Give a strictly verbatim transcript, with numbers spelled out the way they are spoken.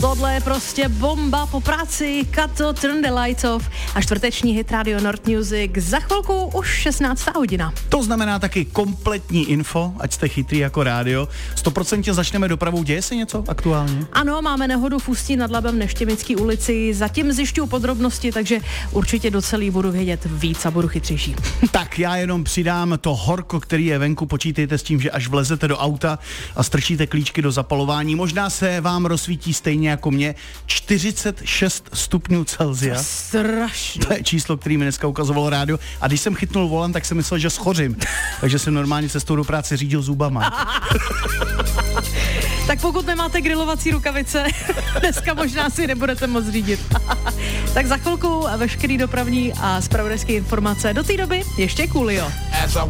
Tohle je prostě bomba po práci, Kato, Turn the Lights Off a čtvrteční hit Radio Nord Music. Za chvilku už šestnáctá hodina. To znamená taky kompletní info, ať jste chytrý jako rádio. sto procent začneme dopravou, děje se něco aktuálně? Ano, máme nehodu v Ústí nad Labem Neštěmický ulici, zatím zjišťuju podrobnosti, takže určitě do celý budu vědět víc a budu chytřejší. Tak já jenom přidám to horko, který je venku, počítejte s tím, že až vlezete do auta a strčíte klíčky do zapalování, možná se vám rozsvítí stejně jako mě čtyřicet šest stupňů Celsia. Strašně. To je číslo, který mi dneska ukazovalo rádio. A když jsem chytnul volant, tak jsem myslel, že schořím. Takže jsem normálně cestou do práce řídil zubama. Tak pokud nemáte grilovací rukavice, dneska možná si nebudete moc řídit. Tak za chvilku veškerý dopravní a zpravodajské informace. Do té doby ještě Coolio.